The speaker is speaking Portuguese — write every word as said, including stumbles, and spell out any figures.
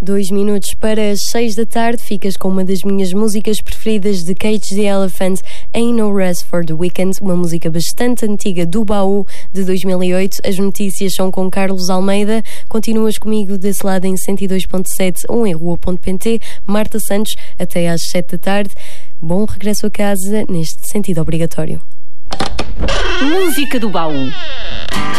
Dois minutos para as seis da tarde, ficas com uma das minhas músicas preferidas de Cage the Elephant, Ain't No Rest for the Weekend, uma música bastante antiga do baú de dois mil e oito. As notícias são com Carlos Almeida. Continuas comigo desse lado em cento e dois ponto sete ou em rua ponto pt. Marta Santos, até às sete da tarde. Bom regresso a casa neste sentido obrigatório. Música do baú.